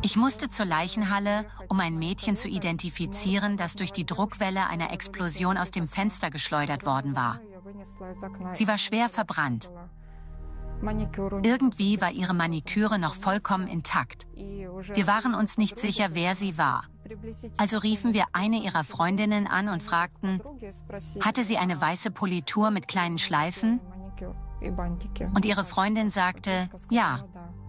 Ich musste zur Leichenhalle, um ein Mädchen zu identifizieren, das durch die Druckwelle einer Explosion aus dem Fenster geschleudert worden war. Sie war schwer verbrannt. Irgendwie war ihre Maniküre noch vollkommen intakt. Wir waren uns nicht sicher, wer sie war. Also riefen wir eine ihrer Freundinnen an und fragten, hatte sie eine weiße Politur mit kleinen Schleifen? Und ihre Freundin sagte, ja.